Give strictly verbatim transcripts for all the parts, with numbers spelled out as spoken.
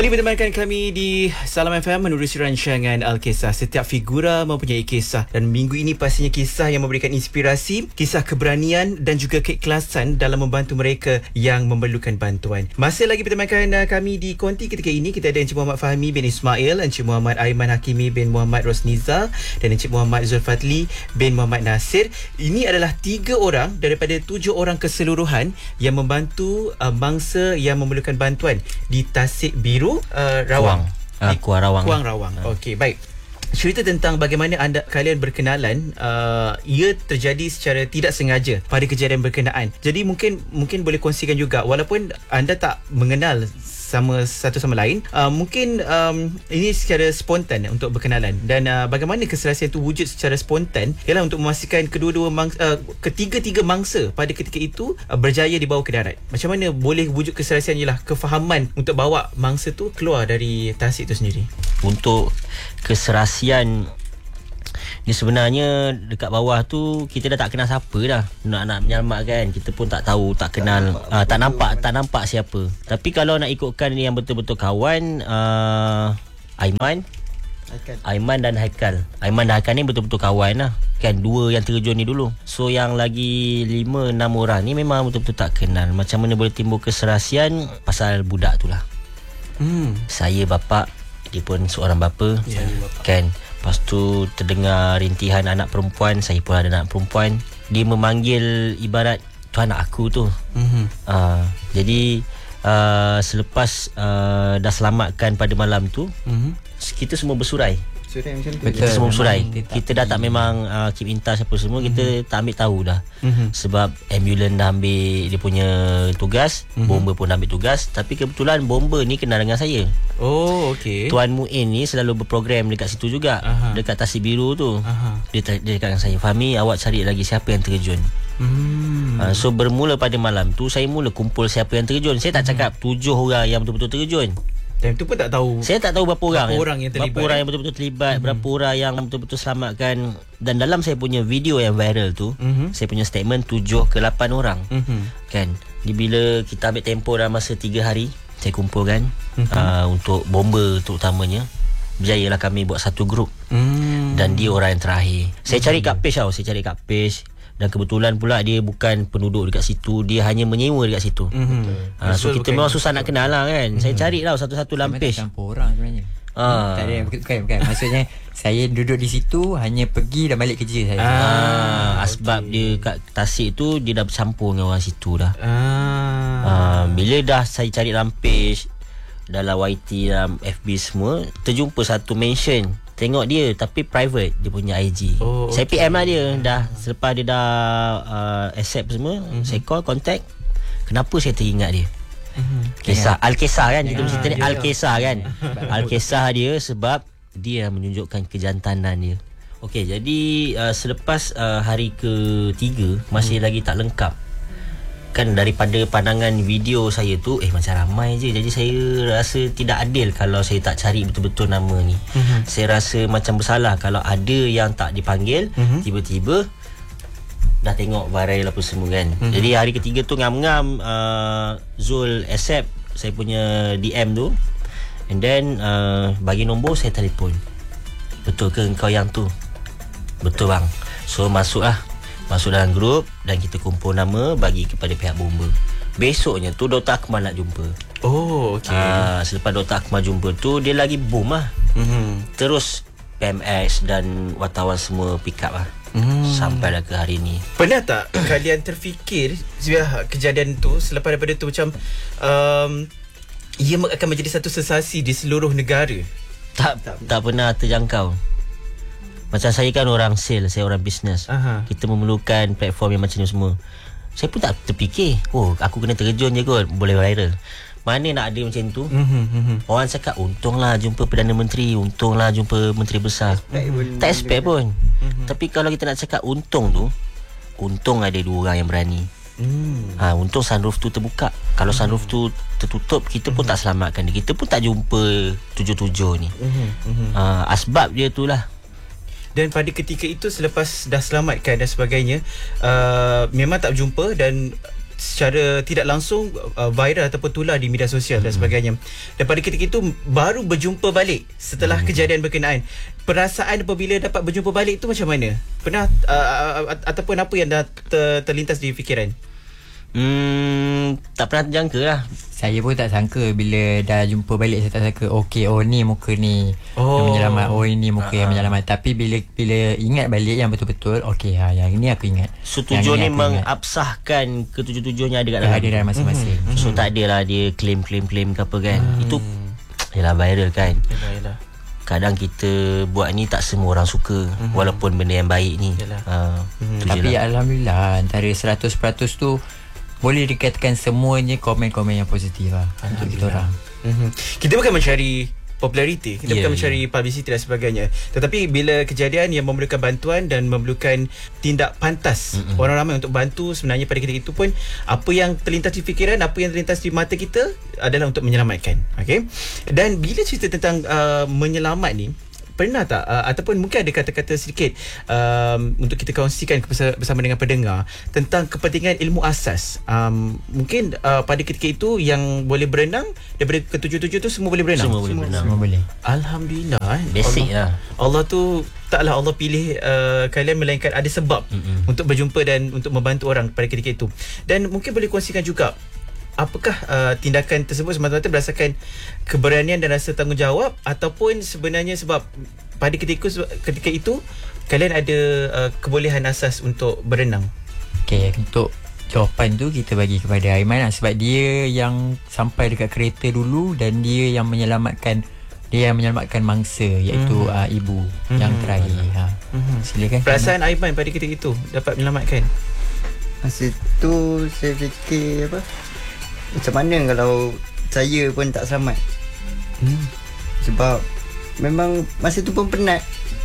Kembali bertemankan kami di Salam F M menerusi rancangan Alkisah. Setiap figura mempunyai kisah dan minggu ini pastinya kisah yang memberikan inspirasi, kisah keberanian dan juga keikhlasan dalam membantu mereka yang memerlukan bantuan. Masih lagi bertemankan kami di konti ketika ini. Kita ada Encik Muhammad Fahmi bin Ismail, Encik Muhammad Aiman Hakimi bin Muhammad Rosniza dan Encik Muhammad Zulfadli bin Muhammad Nasir. Ini adalah tiga orang daripada tujuh orang keseluruhan yang membantu uh, mangsa yang memerlukan bantuan di Tasik Biru, uh, Rawang. Kuang, uh, Kuang Rawang. Kuang Rawang. Uh. Okey, baik. Cerita tentang bagaimana anda kalian berkenalan, uh, ia terjadi secara tidak sengaja pada kejadian berkenaan. Jadi mungkin mungkin boleh kongsikan juga, walaupun anda tak mengenal sama satu sama lain, uh, mungkin um, ini secara spontan untuk berkenalan, dan uh, bagaimana keserasian itu wujud secara spontan ialah untuk memastikan kedua-dua mangsa, uh, ketiga-tiga mangsa pada ketika itu uh, berjaya dibawa ke darat. Macam mana boleh wujud keserasian ialah kefahaman untuk bawa mangsa tu keluar dari Tasik itu sendiri. Untuk keserasian ni sebenarnya dekat bawah tu kita dah tak kenal siapa dah. Nak nak menyelamatkan kita pun tak tahu, tak kenal, tak nampak, uh, tak nampak tak nampak siapa. Tapi kalau nak ikutkan ni yang betul-betul kawan, uh, Aiman Haikal. Aiman dan Haikal. Aiman dan Haikal ni betul-betul kawan lah. Kan dua yang terjun ni dulu. So yang lagi lima enam orang ni memang betul-betul tak kenal. Macam mana boleh timbul keserasian? Pasal budak tu lah. Hmm. Saya bapa, dia pun seorang bapa, yeah. Kan. Lepas tu terdengar rintihan anak perempuan. Saya pun ada anak perempuan. Dia memanggil ibarat tu anak aku tu. Mm-hmm. uh, Jadi uh, selepas uh, dah selamatkan pada malam tu, mm-hmm. kita semua bersurai. Macam tu. Kita semua bersurai. Kita dah tak memang uh, keep in touch apa semua. Mm-hmm. Kita tak ambil tahu dah. Mm-hmm. Sebab ambulans dah ambil dia punya tugas, mm-hmm. bomba pun dah ambil tugas. Tapi kebetulan bomba ni kenal dengan saya. Oh, okey. Tuan Muin ni selalu berprogram dekat situ juga. Aha. Dekat Tasik Biru tu. Aha. Dia, dia cakap dengan saya, Fahmi, awak cari lagi siapa yang terjun. Hmm. Uh, so bermula pada malam tu saya mula kumpul siapa yang terjun. Saya tak cakap tujuh orang yang betul-betul terjun. Time tu pun tak tahu. Saya tak tahu berapa orang. Berapa orang yang terlibat. Berapa orang yang betul-betul terlibat, mm-hmm. berapa orang yang betul-betul selamatkan. Dan dalam saya punya video yang viral tu, mm-hmm. saya punya statement tujuh ke lapan orang. Mm-hmm. Kan. Di bila kita ambil tempoh dalam masa tiga hari, saya kumpulkan mm-hmm. uh, untuk bomba terutamanya. Berjayalah kami buat satu grup. Mm. Dan dia orang yang terakhir. Saya mm-hmm. cari kat page tau, saya cari kat page. Dan kebetulan pula dia bukan penduduk dekat situ, dia hanya menyewa dekat situ. Mm-hmm. Uh, so kita memang susah nak kenal lah kan. Mm-hmm. Saya cari lah satu-satu dalam page. Campur orang sebenarnya. Ah. Tak ada, bukan, bukan. Maksudnya saya duduk di situ hanya pergi dan balik kerja saya. Ah, ah sebab okay. dia kat Tasik tu dia dah bercampur dengan orang situ dah. Ah. Ah, bila dah saya cari dalam page, dalam Y T, dalam F B semua, terjumpa satu mention. Tengok dia tapi private dia punya I G. Oh, saya okay. P M lah dia dah selepas dia dah uh, accept semua, mm-hmm. saya call contact. Kenapa saya teringat dia? Mm-hmm. Kisah yeah. Al-Kisah kan, kita mesti tanya Al-Kisah kan. Al-Kisah dia sebab dia menunjukkan kejantanan dia. Okey, jadi uh, selepas uh, hari ketiga masih mm. lagi tak lengkap. Kan daripada pandangan video saya tu, eh macam ramai je. Jadi saya rasa tidak adil kalau saya tak cari betul-betul nama ni. Mm-hmm. Saya rasa macam bersalah kalau ada yang tak dipanggil, mm-hmm. tiba-tiba dah tengok viral apa semua kan. Mm-hmm. Jadi hari ketiga tu ngam-ngam uh, Zul accept saya punya D M tu. And then uh, bagi nombor, saya telefon. Betul ke engkau yang tu? Betul bang. So masuk lah. Masuk dalam grup dan kita kumpul nama bagi kepada pihak bomba. Besoknya tu Doktor Akmal nak jumpa. Oh, okey. Ah, selepas Doktor Akmal jumpa tu dia lagi boom lah. Mm-hmm. Terus P M X dan wartawan semua pick up lah. Mm. Sampai dah ke hari ni. Pernah tak kalian terfikir kejadian tu selepas daripada tu macam um, ia akan menjadi satu sensasi di seluruh negara? Tak, tak, tak pernah terjangkau. Macam saya kan orang sales, saya orang bisnes. Aha. Kita memerlukan platform yang macam ni semua. Saya pun tak terfikir, oh aku kena terjun je kot, boleh viral. Mana nak ada macam tu. Mm-hmm, mm-hmm. Orang cakap untunglah jumpa Perdana Menteri, untunglah jumpa Menteri Besar. Expect tak expect pun. Mm-hmm. Tapi kalau kita nak cakap untung tu, untung ada dua orang yang berani. Mm. Ha, untung sunroof tu terbuka. Kalau mm. sunroof tu tertutup, kita pun mm-hmm. tak selamatkan dia. Kita pun tak jumpa tujuh-tujuh ni. Mm-hmm. Mm-hmm. Ha, asbab dia tu lah. Dan pada ketika itu selepas dah selamatkan dan sebagainya, uh, memang tak berjumpa dan secara tidak langsung uh, viral ataupun tular di media sosial dan sebagainya. Dan pada ketika itu baru berjumpa balik setelah hmm. kejadian berkenaan. Perasaan apabila dapat berjumpa balik tu macam mana? Pernah uh, uh, ataupun apa yang dah ter, terlintas di fikiran? Hmm, tak pernah terjangka lah. Saya pun tak sangka bila dah jumpa balik, saya tak sangka okey, oh ni muka ni oh. yang menyelamat, oh ini muka uh-huh. yang menyelamat. Tapi bila bila ingat balik yang betul-betul, okey, ha, yang ini aku ingat. So tujuan ni mengabsahkan ketujuh-tujuhnya ada kat dalam. Ada dalam masing-masing. Mm-hmm. So tak adalah dia claim-claim-claim ke apa kan. Mm. Itu yalah viral kan. Yalah, yalah. Kadang kita buat ni tak semua orang suka, mm-hmm. walaupun benda yang baik ni. Ha, mm-hmm. Tapi alhamdulillah antara seratus peratus tu boleh dikatakan semuanya komen-komen yang positif lah untuk kita orang. Mm-hmm. Kita bukan mencari populariti, kita yeah, bukan mencari yeah. publicity dan sebagainya. Tetapi bila kejadian yang memerlukan bantuan dan memerlukan tindak pantas mm-hmm. orang ramai untuk bantu, sebenarnya pada ketika itu pun apa yang terlintas di fikiran, apa yang terlintas di mata kita adalah untuk menyelamatkan. Okay? Dan bila cerita tentang uh, menyelamat ni, pernah tak uh, ataupun mungkin ada kata-kata sedikit um, untuk kita kongsikan bersama dengan pendengar tentang kepentingan ilmu asas. Um, mungkin uh, pada ketika itu yang boleh berenang daripada ketujuh-tujuh tu semua boleh berenang. Semua boleh semua, berenang. Semua boleh. Alhamdulillah. Basic Allah, lah. Allah tu taklah Allah pilih uh, kalian melainkan ada sebab mm-hmm. untuk berjumpa dan untuk membantu orang pada ketika itu. Dan mungkin boleh kongsikan juga apakah uh, tindakan tersebut semata-mata berdasarkan keberanian dan rasa tanggungjawab ataupun sebenarnya sebab pada ketika ketika itu kalian ada uh, kebolehan asas untuk berenang? Okey, untuk jawapan tu kita bagi kepada Aiman lah, sebab dia yang sampai dekat kereta dulu dan dia yang menyelamatkan dia yang menyelamatkan mangsa iaitu mm-hmm. uh, ibu mm-hmm. yang terakhir. Ha. Mm-hmm. Silakan. Perasaan Aiman pada ketika itu dapat menyelamatkan? Masa tu saya fikir apa? Macam mana kalau saya pun tak selamat. hmm. Sebab memang masa tu pun penat.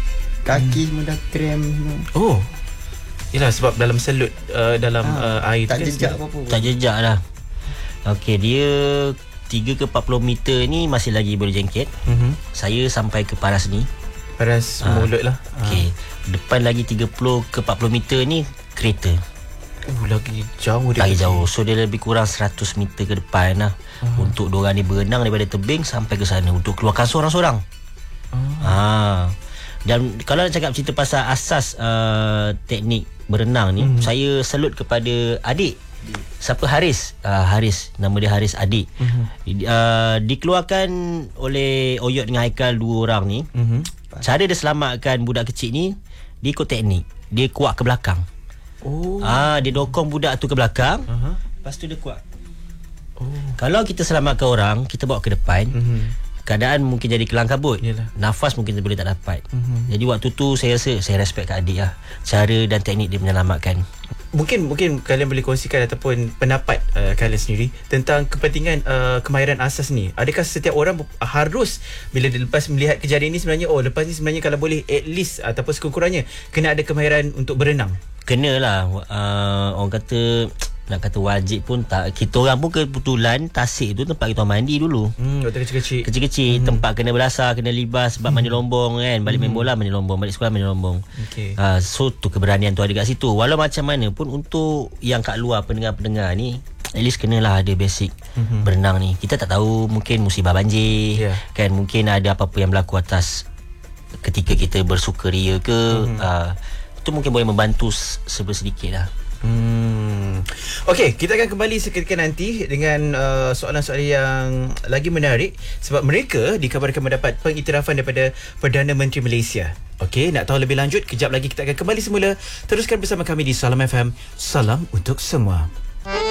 Kaki hmm. semua dah kram semua. Oh, yelah sebab dalam selut uh, dalam ha, uh, air tak tu jejak kan, apa-apa. Tak jejak lah. Okey, dia tiga ke empat puluh meter ni masih lagi boleh jengket. mm-hmm. Saya sampai ke paras ni, paras ha. mulut lah. Okey, depan lagi tiga puluh ke empat puluh meter ni kereta. Oh, lagi jauh dia. Lagi jauh. So dia lebih kurang seratus meter ke depan lah. Uh-huh. Untuk diorang ni berenang daripada tebing sampai ke sana untuk keluarkan seorang-seorang. Uh-huh. Ha. Dan kalau nak cakap cerita pasal asas uh, teknik berenang ni, uh-huh. saya salut kepada adik. Siapa? Haris. Uh, Haris. Nama dia Haris, adik. Uh-huh. Uh, dikeluarkan oleh Oyot dengan Haikal, dua orang ni. Uh-huh. Cara dia selamatkan budak kecil ni, dia ikut teknik. Dia kuat ke belakang. Oh. Ah, dia dokong budak tu ke belakang. Uh-huh. Lepas tu dia kuat. Oh. Kalau kita selamatkan orang, kita bawa ke depan. Uh-huh. Keadaan mungkin jadi kelang kabut. Yalah. Nafas mungkin boleh tak dapat. Uh-huh. Jadi waktu tu saya rasa saya respect kat adik lah. Cara dan teknik dia menyelamatkan. Mungkin mungkin kalian boleh kongsikan ataupun pendapat uh, kalian sendiri tentang kepentingan uh, kemahiran asas ni. Adakah setiap orang harus bila dia lepas melihat kejadian ini sebenarnya, oh lepas ni sebenarnya kalau boleh at least ataupun sekurang-kurangnya kena ada kemahiran untuk berenang? Kenalah. uh, Orang kata nak kata wajib pun tak. Kita orang pun kebetulan Tasik tu tempat kita mandi dulu. Hmm, waktu kecil-kecil. Kecil-kecil mm-hmm. tempat kena belasah, kena libas sebab mm-hmm. mandi lombong kan. Balik mm-hmm. main bola mandi lombong, balik sekolah mandi lombong. Okay. Uh, so tu keberanian tu ada kat situ. Walau macam mana pun untuk yang kat luar pendengar-pendengar ni, at least kenalah ada basic mm-hmm. berenang ni. Kita tak tahu, mungkin musibah banjir, yeah. kan, mungkin ada apa-apa yang berlaku atas ketika kita bersukaria ke. Mm-hmm. Uh, itu mungkin boleh membantu sedikit lah. Hmm. Okey, kita akan kembali seketika nanti dengan uh, soalan-soalan yang lagi menarik sebab mereka dikabarkan mendapat pengiktirafan daripada Perdana Menteri Malaysia. Okey, nak tahu lebih lanjut, kejap lagi kita akan kembali semula. Teruskan bersama kami di Salam F M. Salam untuk semua.